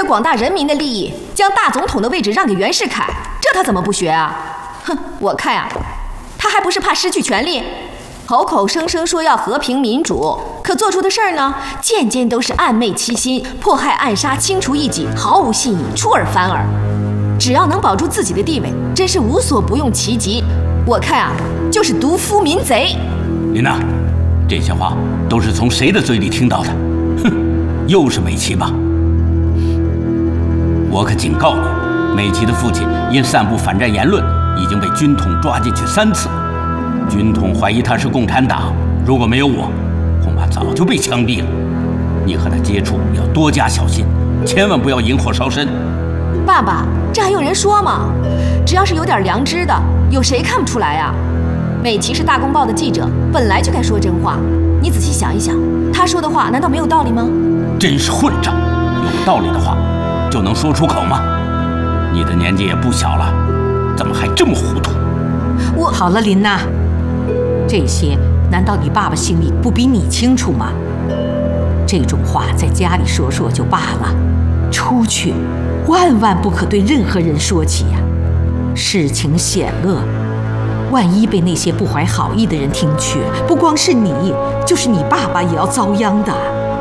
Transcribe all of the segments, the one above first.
着广大人民的利益，将大总统的位置让给袁世凯，这他怎么不学啊？哼，我看啊，他还不是怕失去权力，口口声声说要和平民主，可做出的事儿呢，件件都是暧昧欺心、迫害暗杀、清除异己，毫无新意，出尔反尔。只要能保住自己的地位，真是无所不用其极。我看啊，就是独夫民贼。 琳娜，这些话都是从谁的嘴里听到的？哼，又是美琪吧？我可警告你，美琪的父亲因散布反战言论，已经被军统抓进去3次。军统怀疑他是共产党，如果没有我，恐怕早就被枪毙了。你和他接触要多加小心，千万不要引火烧身。 爸爸，这还用人说吗？只要是有点良知的，有谁看不出来啊？美琪是大公报的记者，本来就该说真话。你仔细想一想，他说的话难道没有道理吗？ 真是混账！有道理的话就能说出口吗？你的年纪也不小了，怎么还这么糊涂？ 好了，琳娜，这些难道你爸爸心里不比你清楚吗？这种话在家里说说就罢了，出去万万不可对任何人说起呀。事情险恶，万一被那些不怀好意的人听去，不光是你，就是你爸爸也要遭殃的。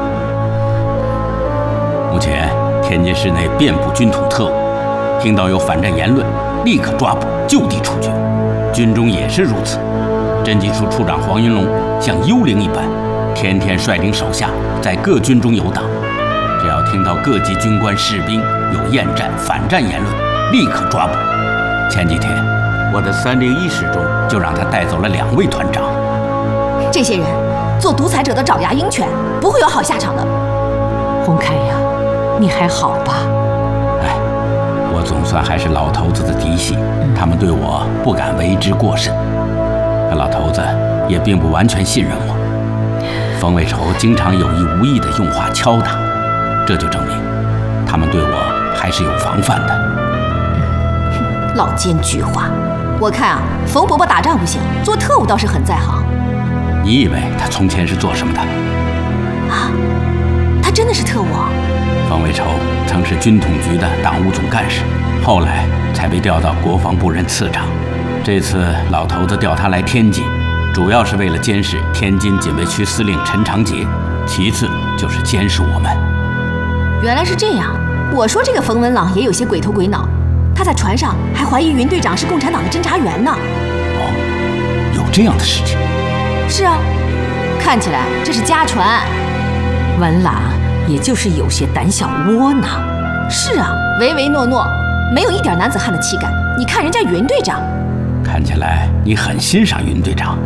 目前天津市内遍布军统特务，听到有反战言论，立刻抓捕，就地处决。军中也是如此。侦缉处处长黄云龙像幽灵一般，天天率领手下在各军中游荡。只要听到各级军官士兵有厌战、反战言论，立刻抓捕。前几天，我的301师中就让他带走了2位团长。 这些人做独裁者的爪牙鹰犬，不会有好下场的。 洪凯呀，你还好吧？ 哎，我总算还是老头子的嫡系，他们对我不敢为之过甚。可老头子也并不完全信任我，冯伟筹经常有意无意地用话敲打，这就证明他们对我还是有防范的。 老奸巨猾，我看啊，冯伯伯打仗不行，做特务倒是很在行。 你以为他从前是做什么的？ 啊，他真的是特务？ 冯伟筹曾是军统局的党务总干事，后来才被调到国防部任次长。这次老头子调他来天津，主要是为了监视天津警卫区司令陈长捷，其次就是监视我们。 原来是这样，我说这个冯文朗也有些鬼头鬼脑。他在船上还怀疑云队长是共产党的侦察员呢。 哦，有这样的事情？ 是啊，看起来这是家传。 文朗也就是有些胆小窝囊。 是啊，唯唯诺诺，没有一点男子汉的气概。你看人家云队长， 看起来你很欣赏云队长。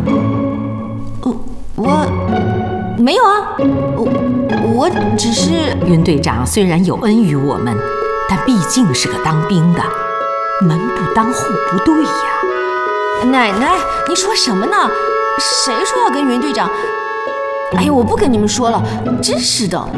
我没有啊，我只是…… 云队长虽然有恩于我们，但毕竟是个当兵的，门不当户不对呀。 奶奶，你说什么呢？谁说要跟云队长？哎呀，我不跟你们说了，真是的。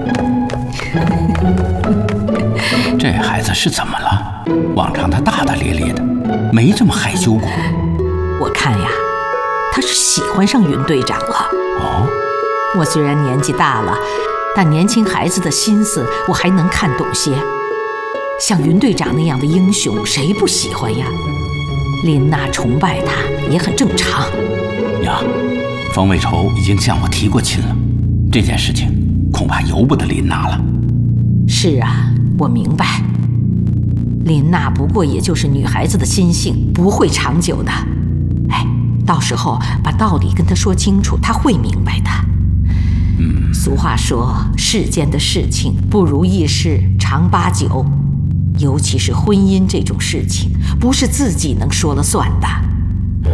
这孩子是怎么了？往常他大大咧咧的，没这么害羞过。 我看呀，他是喜欢上云队长了。 哦， 我虽然年纪大了，但年轻孩子的心思我还能看懂些。像云队长那样的英雄，谁不喜欢呀？琳娜崇拜他也很正常。 呀，冯伟筹已经向我提过亲了，这件事情恐怕由不得琳娜了。 是啊，我明白。琳娜不过也就是女孩子的心性，不会长久的。哎，到时候把道理跟她说清楚，她会明白的。俗话说，世间的事情不如意事常八九，尤其是婚姻这种事情，不是自己能说了算的。